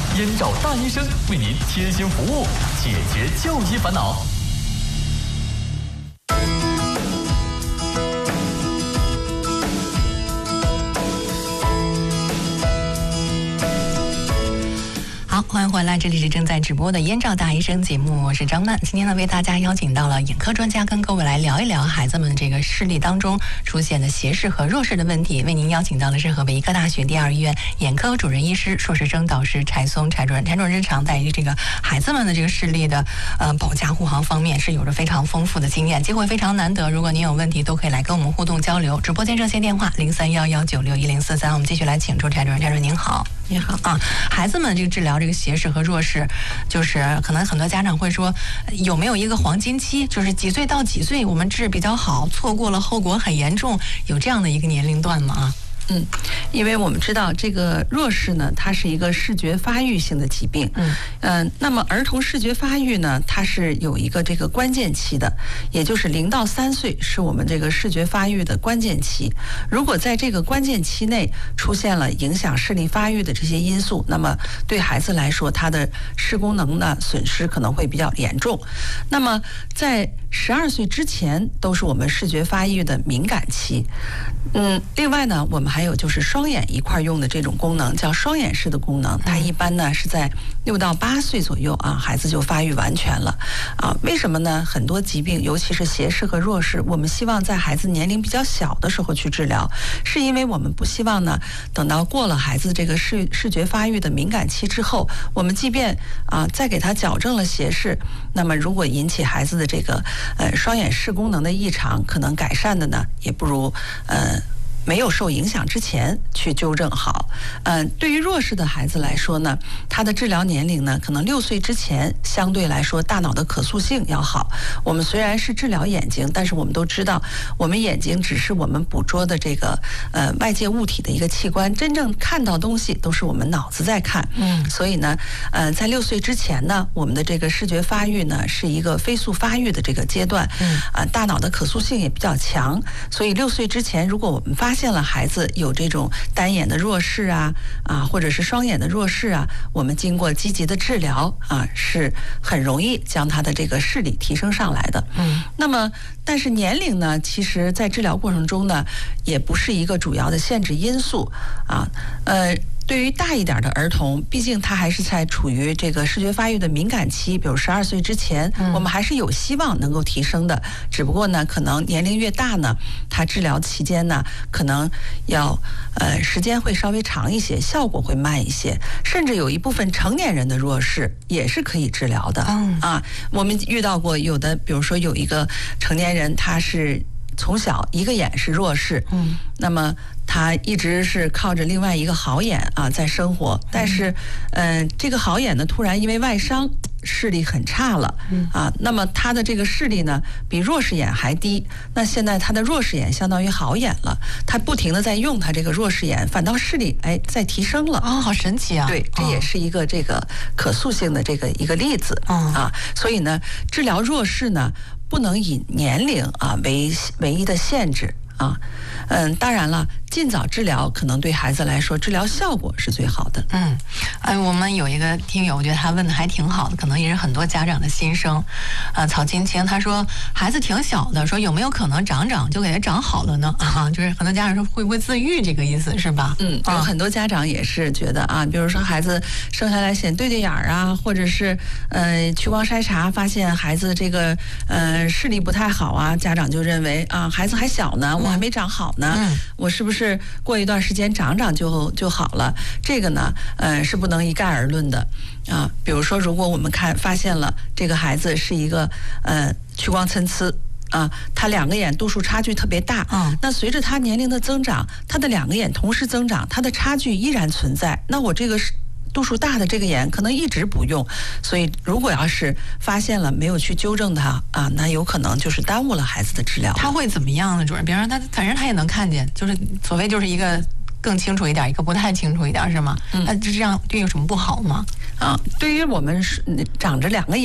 燕赵大医生为您贴心服务，解决教医烦恼。 欢迎回来，这里是正在直播的燕赵大医生节目，我是张曼。今天呢，为大家邀请到了眼科专家，跟各位来聊一聊孩子们这个视力当中出现的斜视和弱视的问题。为您邀请到的是河北医科大学第2医院眼科主任医师、硕士生导师柴松柴主任。柴主任日常在这个孩子们的这个视力的保驾护航方面是有着非常丰富的经验，机会非常难得。如果您有问题，都可以来跟我们互动交流。直播间热线电话0311961043。我们继续来请出柴主任。柴主任您好。 你好啊，孩子们这个治疗这个斜视和弱视，就是可能很多家长会说，有没有一个黄金期，就是几岁到几岁我们治比较好，错过了后果很严重，有这样的一个年龄段吗？ 因为我们知道这个弱视呢，它是一个视觉发育性的疾病。那么儿童视觉发育呢，它是有一个这个关键期的，也就是0到3岁是我们这个视觉发育的关键期。如果在这个关键期内出现了影响视力发育的这些因素，那么对孩子来说，他的视功能呢损失可能会比较严重。那么在12岁之前都是我们视觉发育的敏感期。另外呢，我们还有就是双眼一块用的这种功能，叫双眼视的功能，它一般呢是在6到8岁左右啊，孩子就发育完全了啊。为什么呢？很多疾病，尤其是斜视和弱视，我们希望在孩子年龄比较小的时候去治疗，是因为我们不希望呢，等到过了孩子这个视觉发育的敏感期之后，我们即便再给他矫正了斜视，那么如果引起孩子的这个双眼视功能的异常，可能改善的呢，也不如没有受影响之前去纠正好。对于弱视的孩子来说呢，他的治疗年龄呢，可能6岁之前相对来说大脑的可塑性要好。我们虽然是治疗眼睛，但是我们都知道，我们眼睛只是我们捕捉的这个外界物体的一个器官，真正看到东西都是我们脑子在看。所以呢，在6岁之前呢，我们的这个视觉发育呢是一个飞速发育的这个阶段。大脑的可塑性也比较强，所以6岁之前，如果我们发现了孩子有这种单眼的弱视或者是双眼的弱视我们经过积极的治疗是很容易将他的这个视力提升上来的。那么但是年龄呢，其实在治疗过程中呢，也不是一个主要的限制因素对于大一点的儿童，毕竟他还是在处于这个视觉发育的敏感期，比如12岁之前，我们还是有希望能够提升的。只不过呢，可能年龄越大呢，他治疗期间呢，可能要时间会稍微长一些，效果会慢一些，甚至有一部分成年人的弱视也是可以治疗的。我们遇到过有的，比如说有一个成年人，他是从小一个眼是弱视，那么他一直是靠着另外一个好眼在生活，但是这个好眼呢，突然因为外伤视力很差了那么他的这个视力呢比弱视眼还低，那现在他的弱视眼相当于好眼了，他不停的在用他这个弱视眼，反倒视力在提升了好神奇啊！ 对，这也是一个这个可塑性的这个一个例子所以呢，治疗弱视呢，不能以年龄为唯一的限制当然了，尽早治疗可能对孩子来说治疗效果是最好的。 我们有一个听友，我觉得他问的还挺好的，可能也是很多家长的心声。曹金青他说孩子挺小的，说有没有可能长就给他长好了呢？就是很多家长说会不会自愈，这个意思是吧？ 有很多家长也是觉得比如说孩子生下来显对眼或者是屈光筛查发现孩子这个视力不太好家长就认为孩子还小呢，我还没长好呢，我是不是过一段时间长就好了？这个呢是不能一概而论的比如说如果我们发现了这个孩子是一个屈光参差他2个眼度数差距特别大那随着他年龄的增长，他的2个眼同时增长，他的差距依然存在，那我这个度数大的这个眼可能一直不用，所以如果要是发现了没有去纠正它那有可能就是耽误了孩子的治疗。 他会怎么样呢？主任，比方说他反正他也能看见，就是所谓就是一个更清楚一点，一个不太清楚一点，是吗？那这样对有什么不好吗？ 对于我们长着2个眼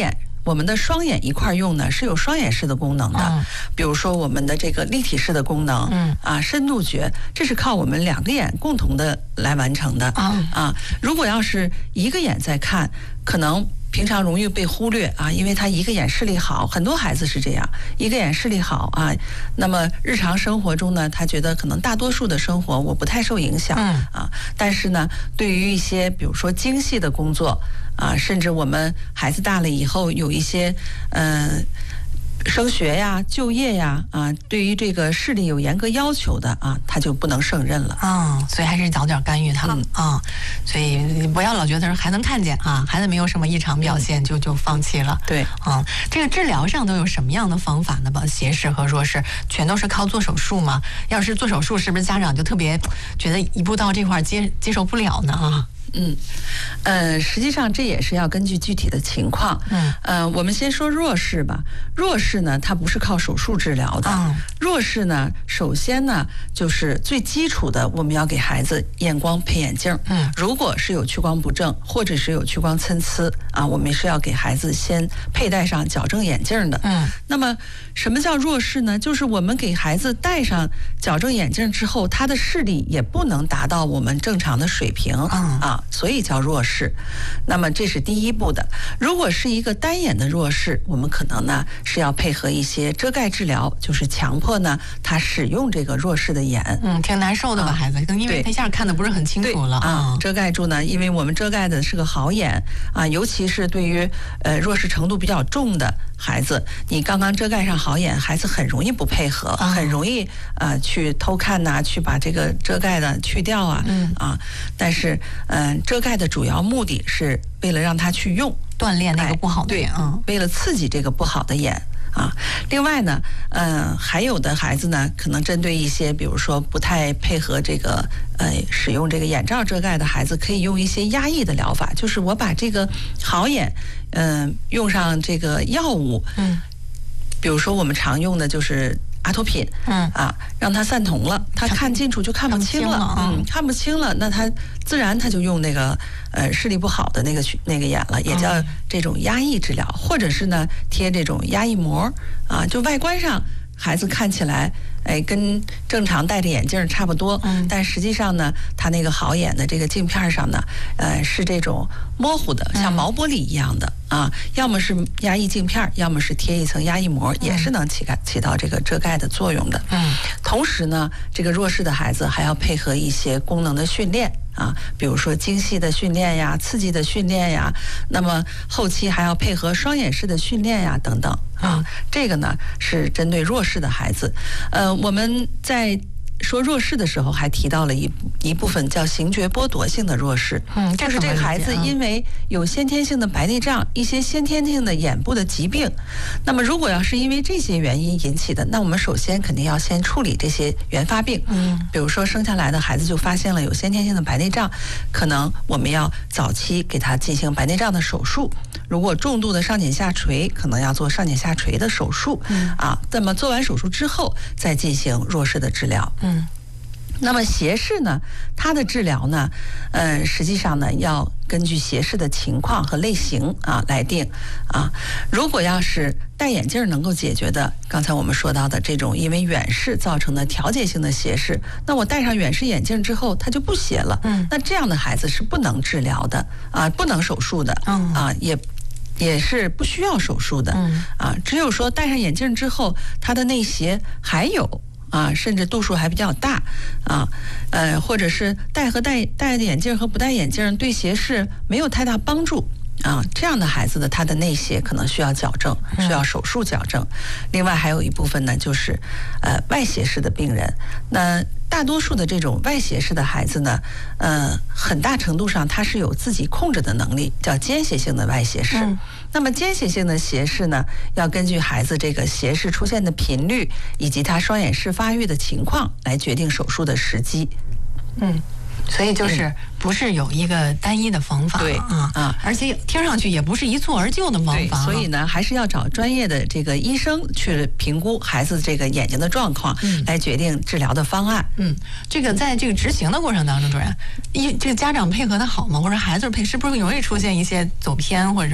我们的双眼一块用呢是有双眼视的功能的，比如说我们的这个立体视的功能，深度觉，这是靠我们2个眼共同的来完成的如果要是一个眼在看，可能平常容易被忽略因为他一个眼视力好，很多孩子是这样，一个眼视力好那么日常生活中呢，他觉得可能大多数的生活我不太受影响但是呢，对于一些比如说精细的工作甚至我们孩子大了以后有一些升学呀、就业呀对于这个视力有严格要求的他就不能胜任了所以还是早点干预他所以不要老觉得还能看见孩子没有什么异常表现就放弃了。 对这个治疗上都有什么样的方法呢？斜视和弱视全都是靠做手术吗？要是做手术，是不是家长就特别觉得一步到这块接受不了呢实际上这也是要根据具体的情况。我们先说弱视吧。弱视呢，它不是靠手术治疗的。弱视呢，首先呢，就是最基础的，我们要给孩子验光配眼镜。如果是有屈光不正，或者是有屈光参差我们是要给孩子先佩戴上矫正眼镜的。那么什么叫弱视呢？就是我们给孩子戴上矫正眼镜之后，他的视力也不能达到我们正常的水平所以叫弱视。那么这是第一步的。如果是一个单眼的弱视，我们可能呢是要配合一些遮盖治疗，就是强迫呢他使用这个弱视的眼。 挺难受的吧孩子，因为他一下看的不是很清楚了遮盖住呢，因为我们遮盖的是个好眼尤其是对于弱视程度比较重的孩子，你刚刚遮盖上好眼，孩子很容易不配合，很容易去偷看去把这个遮盖的去掉但是遮盖的主要目的是为了让他去用， 锻炼那个不好的眼为了刺激这个不好的眼另外呢还有的孩子呢，可能针对一些比如说不太配合这个使用这个眼罩遮盖的孩子，可以用一些压抑的疗法，就是我把这个好眼用上这个药物比如说我们常用的就是阿托品让他散瞳了，他看清楚就看不清了看不清了，那他自然他就用那个视力不好的那个眼了，也叫这种压抑治疗，或者是呢贴这种压抑膜就外观上孩子看起来跟正常戴着眼镜差不多但实际上呢，他那个好眼的这个镜片上呢是这种模糊的，像毛玻璃一样的要么是压抑镜片，要么是贴一层压抑膜，也是能起到这个遮盖的作用的同时呢，这个弱视的孩子还要配合一些功能的训练比如说精细的训练呀、刺激的训练呀，那么后期还要配合双眼视的训练呀等等这个呢是针对弱视的孩子。我们在说弱视的时候还提到了一部分叫形觉剥夺性的弱视就是这个孩子因为有先天性的白内障，一些先天性的眼部的疾病，那么如果要是因为这些原因引起的，那我们首先肯定要先处理这些原发病比如说生下来的孩子就发现了有先天性的白内障，可能我们要早期给他进行白内障的手术，如果重度的上睑下垂，可能要做上睑下垂的手术那么做完手术之后再进行弱视的治疗那么斜视呢，它的治疗呢实际上呢要根据斜视的情况和类型来定如果要是戴眼镜能够解决的，刚才我们说到的这种因为远视造成的调节性的斜视，那我戴上远视眼镜之后它就不斜了那这样的孩子是不能治疗的不能手术的也是不需要手术的只有说戴上眼镜之后他的内斜还有甚至度数还比较大或者是戴的眼镜和不戴眼镜对斜视没有太大帮助这样的孩子的他的内斜可能需要矫正，需要手术矫正。另外还有一部分呢，就是外斜视的病人。那大多数的这种外斜视的孩子呢，很大程度上他是有自己控制的能力，叫间歇性的外斜视。那么间歇性的斜视呢，要根据孩子这个斜视出现的频率以及他双眼视发育的情况来决定手术的时机。 所以就是不是有一个单一的方法对而且听上去也不是一蹴而就的方法所以呢还是要找专业的这个医生去评估孩子这个眼睛的状况来决定治疗的方案这个在这个执行的过程当中，主任这个家长配合的好吗？或者孩子是不是容易出现一些走偏或者是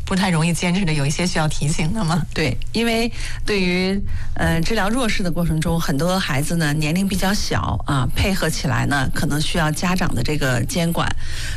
不太容易坚持的，有一些需要提醒的吗？ 对，因为对于治疗弱视的过程中，很多孩子呢年龄比较小啊，配合起来呢可能需要家长的这个监管。